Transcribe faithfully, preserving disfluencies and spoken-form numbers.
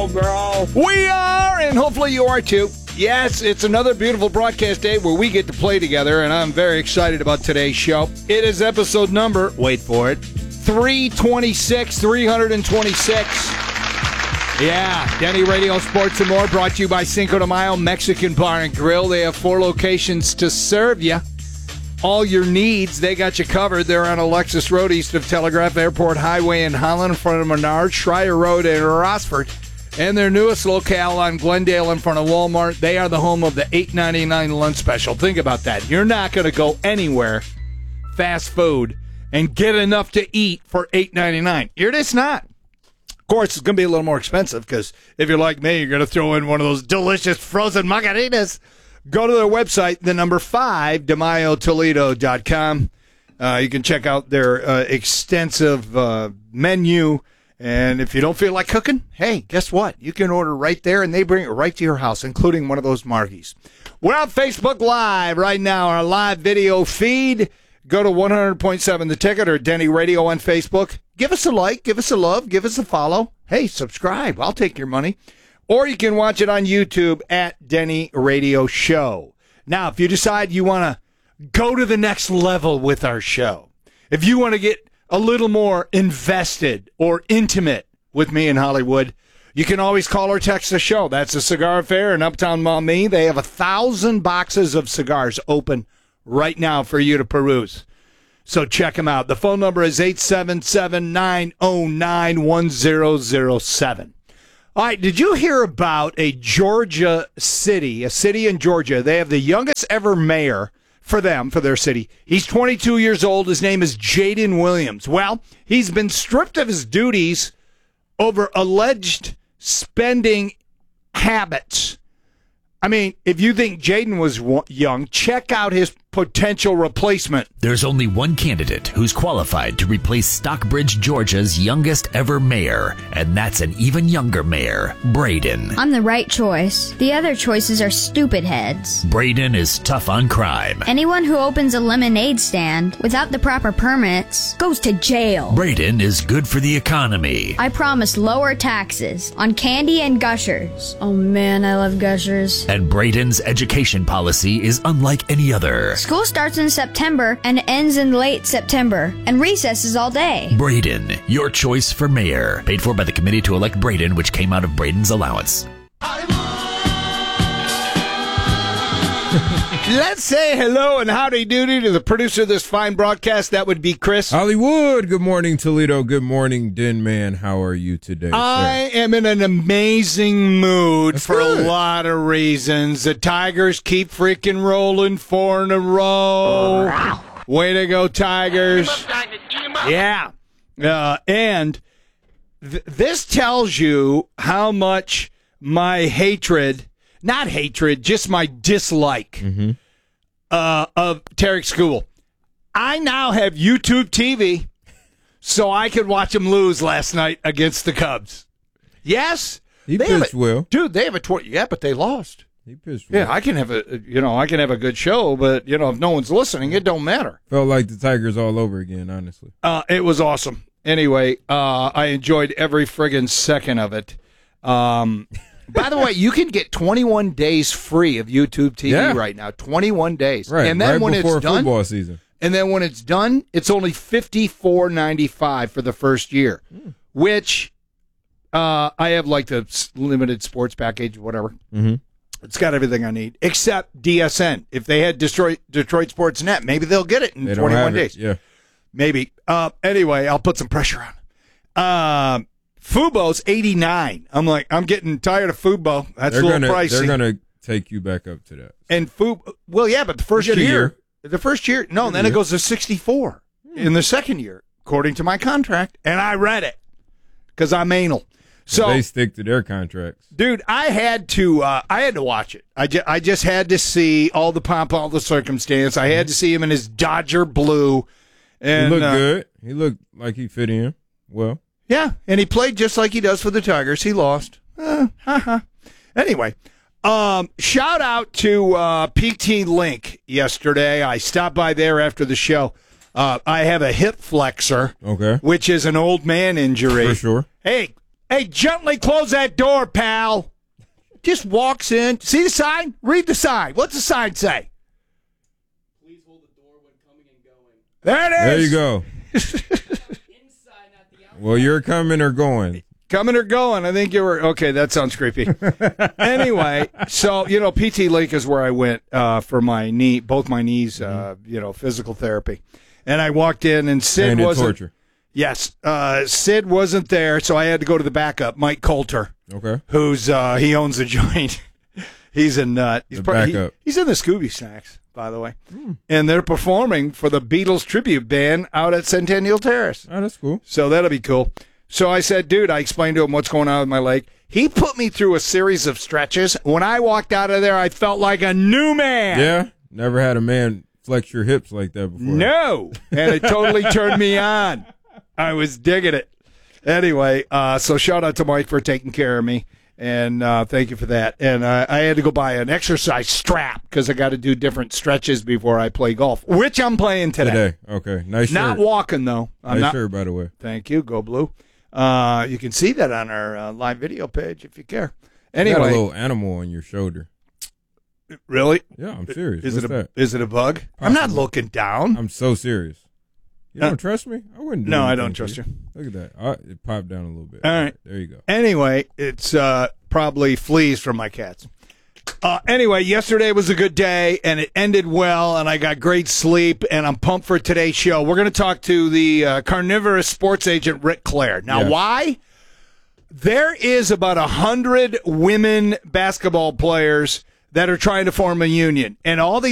Go, girl. We are, and hopefully you are too. Yes, it's another beautiful broadcast day where we get to play together, and I'm very excited about today's show. It is episode number, wait for it, three twenty-six, three twenty-six. Yeah, Denny Radio Sports and More, brought to you by Cinco de Mayo Mexican Bar and Grill. They have four locations to serve you. All your needs, they got you covered. They're on Alexis Road, east of Telegraph Airport Highway in Holland, in front of Menard, Schreier Road in Rossford, and their newest locale on Glendale in front of Walmart. They are the home of the eight ninety-nine lunch special. Think about that. You're not going to go anywhere, fast food, and get enough to eat for eight ninety-nine. You're just not. Of course, it's going to be a little more expensive because if you're like me, you're going to throw in one of those delicious frozen margaritas. Go to their website, the number five, de mayo toledo dot com. Uh, you can check out their uh, extensive uh, menu. And if you don't feel like cooking, hey, guess what? You can order right there, and they bring it right to your house, including one of those margies. We're on Facebook Live right now, our live video feed. Go to one hundred point seven The Ticket or Denny Radio on Facebook. Give us a like, give us a love, give us a follow. Hey, subscribe. I'll take your money. Or you can watch it on YouTube at Denny Radio Show. Now, if you decide you want to go to the next level with our show, if you want to get a little more invested or intimate with me in Hollywood, you can always call or text the show. That's the Cigar Affair in Uptown Maumee. They have a thousand boxes of cigars open right now for you to peruse. So check them out. The phone number is eight seven seven, nine oh nine, one oh oh seven. All right, did you hear about a Georgia city, a city in Georgia? They have the youngest ever mayor for them, for their city. He's twenty-two years old. His name is Jaden Williams. Well, he's been stripped of his duties over alleged spending habits. I mean, if you think Jaden was young, check out his potential replacement. There's only one candidate who's qualified to replace Stockbridge, Georgia's youngest ever mayor, and that's an even younger mayor, Braden. I'm the right choice. The other choices are stupid heads. Braden is tough on crime. Anyone who opens a lemonade stand without the proper permits goes to jail. Braden is good for the economy. I promise lower taxes on candy and Gushers. Oh man, I love Gushers. And Braden's education policy is unlike any other. School starts in September and ends in late September, and recesses all day. Braden, your choice for mayor. Paid for by the committee to elect Braden, which came out of Braden's allowance. Let's say hello and howdy doody to the producer of this fine broadcast. That would be Chris. Hollywood. Good morning, Toledo. Good morning, Den Man. How are you today, I sir? am in an amazing mood That's for good. a lot of reasons. The Tigers keep freaking rolling four in a row. Way to go, Tigers. Yeah. Uh, and th- this tells you how much my hatred... Not hatred, just my dislike Mm-hmm. uh, of Tarek School. I now have YouTube T V, so I could watch them lose last night against the Cubs. Yes, He they have pitched a- well. dude. They have a twenty. Yeah, but they lost. He pitched well. Yeah, I can have a you know I can have a good show, but you know if no one's listening, it don't matter. Felt like the Tigers all over again, honestly. Uh, it was awesome. Anyway, uh, I enjoyed every friggin' second of it. Um, by the way, you can get twenty-one days free of YouTube T V Yeah. right now. twenty-one days, Right, and then right when before it's done, football season. and then when it's done, it's only fifty-four ninety-five for the first year, Mm. which uh, I have like the s- limited sports package, whatever. Mm-hmm. It's got everything I need except D S N. If they had Detroit Detroit Sports Net, maybe they'll get it in They don't twenty-one have days. it. Yeah. Maybe. Uh, anyway, I'll put some pressure on. Um, Fubo's eighty-nine. I'm like, I'm getting tired of Fubo. That's They're a little gonna pricey. they're gonna take you back up to that. and Fubo, well, yeah, but the first You year, get a year. the first year, no, Get a then it year. goes to sixty-four in the second year, according to my contract, and I read it because I'm anal. So they stick to their contracts. dude, I had to, uh, I had to watch it. I, ju- I just had to see all the pomp, all the circumstance. I had to see him in his Dodger blue. And, He looked uh, good. He looked like he fit in well. Yeah, and he played just like he does for the Tigers. He lost. Uh, ha-ha. Anyway, um, shout out to uh, P T Link yesterday. I stopped by there after the show. Uh, I have a hip flexor, Okay. which is an old man injury. For sure. Hey, Hey, gently close that door, pal. Just walks in. See the sign? Read the sign. What's the sign say? Please hold the door when coming and going. There it There is. you go. Inside, not the outside. Well, you're coming or going. Coming or going? I think you were. Okay, that sounds creepy. Anyway, so, you know, P T Link is where I went uh, for my knee, both my knees, uh, you know, physical therapy. And I walked in and Sid And in wasn't. torture. Yes, uh, Sid wasn't there, so I had to go to the backup, Mike Coulter, Okay. who's uh, he owns the joint. He's a nut. He's The probably- backup. he- he's in the Scooby Snacks, by the way, and they're performing for the Beatles tribute band out at Centennial Terrace. Oh, that's cool. So that'll be cool. So I said, dude, I explained to him what's going on with my leg. He put me through a series of stretches. When I walked out of there, I felt like a new man. Yeah. Never had a man flex your hips like that before. No. And it totally turned me on. I was digging it. Anyway, uh, so shout out to Mike for taking care of me. And uh, thank you for that. And uh, I had to go buy an exercise strap because I got to do different stretches before I play golf, which I'm playing today. Today. Okay. Nice Not shirt. walking, though. I'm nice not. shirt, by the way. Thank you. Go Blue. Uh, you can see that on our uh, live video page if you care. You got a Anyway, little animal on your shoulder. really? Yeah, I'm serious. Is What's it a that? is it a bug? I'm not Possibly. looking down. I'm so serious. You Uh, don't trust me? I wouldn't do No, I anything don't to trust you. Look at that. Oh, it popped down a little bit. All right. There you go. Anyway, it's uh, probably fleas from my cats. Uh, anyway, yesterday was a good day, and it ended well, and I got great sleep, and I'm pumped for today's show. We're going to talk to the uh, carnivorous sports agent, Rick Clair. Now, Yes. why? There is about a hundred women basketball players that are trying to form a union, and all these